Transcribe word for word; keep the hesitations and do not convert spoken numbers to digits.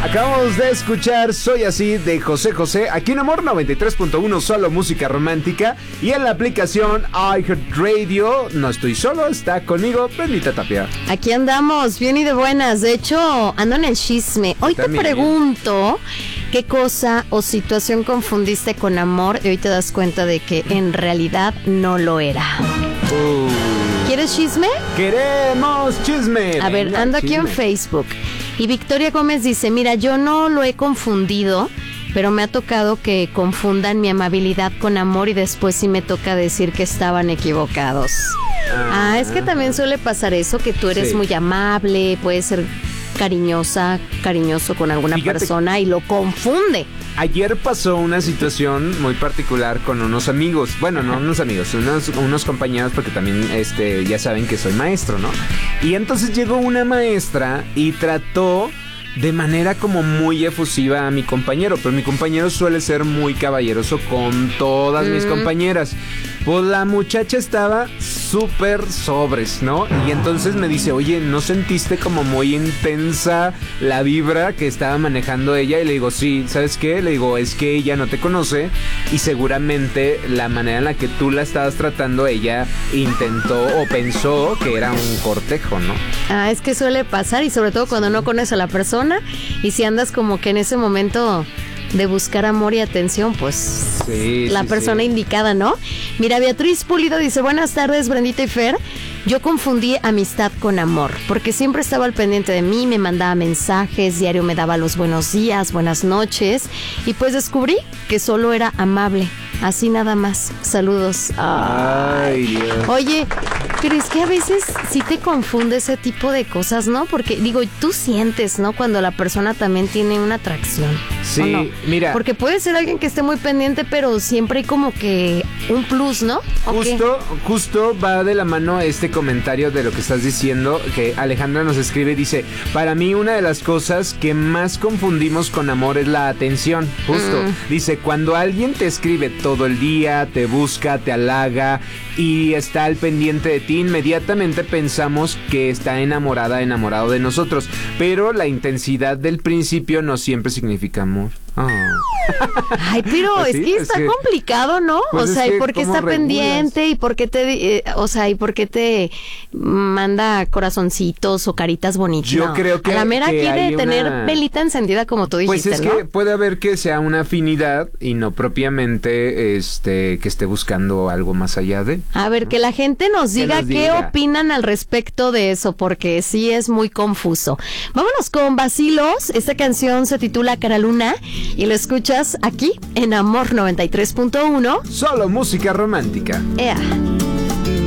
Acabamos de escuchar Soy Así de José José, aquí en Amor noventa y tres punto uno, solo música romántica. Y en la aplicación iHeartRadio, no estoy solo, está conmigo Bendita Tapia. Aquí andamos, bien y de buenas. De hecho, ando en el chisme. Hoy También. Te pregunto qué cosa o situación confundiste con amor y hoy te das cuenta de que en realidad no lo era. Uh. ¿Quieres chisme? ¡Queremos chisme! A ver, Venga, ando aquí chisme. En Facebook. Y Victoria Gómez dice, mira, yo no lo he confundido, pero me ha tocado que confundan mi amabilidad con amor y después sí me toca decir que estaban equivocados. Ah, ah es que también suele pasar eso, que tú eres sí. muy amable, puedes ser cariñosa, cariñoso con alguna Fíjate, persona y lo confunde. Ayer pasó una situación muy particular con unos amigos, bueno, no unos amigos, unos, unos compañeros, porque también este, ya saben que soy maestro, ¿no? Y entonces llegó una maestra y trató de manera como muy efusiva a mi compañero, pero mi compañero suele ser muy caballeroso con todas mm. mis compañeras. Pues la muchacha estaba súper sobres, ¿no? Y entonces me dice, oye, ¿no sentiste como muy intensa la vibra que estaba manejando ella? Y le digo, sí, ¿sabes qué? Le digo, es que ella no te conoce y seguramente la manera en la que tú la estabas tratando, ella intentó o pensó que era un cortejo, ¿no? Ah, es que suele pasar y sobre todo cuando no conoces a la persona y si andas como que en ese momento de buscar amor y atención, pues sí, la sí, persona sí. indicada, ¿no? Mira, Beatriz Pulido dice, buenas tardes, Brendita y Fer. Yo confundí amistad con amor, porque siempre estaba al pendiente de mí, me mandaba mensajes, diario me daba los buenos días, buenas noches, y pues descubrí que solo era amable, así nada más. Saludos. Ay, Ay Dios. Oye, pero es que a veces sí te confunde ese tipo de cosas, ¿no? Porque digo, tú sientes, ¿no? Cuando la persona también tiene una atracción. Sí, no? mira. Porque puede ser alguien que esté muy pendiente, pero siempre hay como que un plus, ¿no? Justo, justo va de la mano este comentario de lo que estás diciendo, que Alejandra nos escribe y dice, para mí una de las cosas que más confundimos con amor es la atención, justo. Mm. Dice, cuando alguien te escribe todo el día, te busca, te halaga y está al pendiente de ti, inmediatamente pensamos que está enamorada, enamorado de nosotros, pero la intensidad del principio no siempre significa amor. Oh. Ay, pero ¿Sí? es que está es que, complicado, ¿no? Pues o sea, ¿y por qué está regulas? pendiente? ¿Y por qué te, eh, o sea, y por qué te manda corazoncitos o caritas bonitas? Yo no. creo que a la mera que quiere tener una... velita encendida, como tú dijiste, Pues es ¿no? que puede haber que sea una afinidad y no propiamente este que esté buscando algo más allá de. A ver, que la gente nos diga, nos diga. qué opinan al respecto de eso, porque sí es muy confuso. Vámonos con Vacilos. Esta canción se titula Cara Luna y lo escuchas aquí en Amor noventa y tres punto uno. Solo música romántica. Ea.